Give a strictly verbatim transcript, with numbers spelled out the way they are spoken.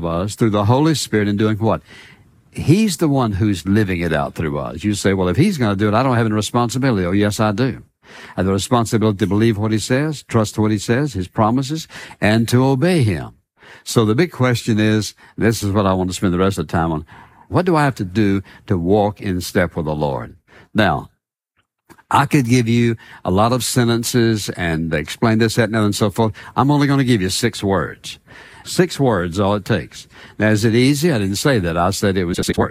us through the Holy Spirit and doing what? He's the one who's living it out through us. You say, well, if he's going to do it, I don't have any responsibility. Oh, yes, I do. I have the responsibility to believe what he says, trust what he says, his promises, and to obey him. So the big question is, this is what I want to spend the rest of the time on. What do I have to do to walk in step with the Lord? Now, I could give you a lot of sentences and explain this, that, and other, and so forth. I'm only going to give you six words. Six words, all it takes. Now, is it easy? I didn't say that. I said it was six words.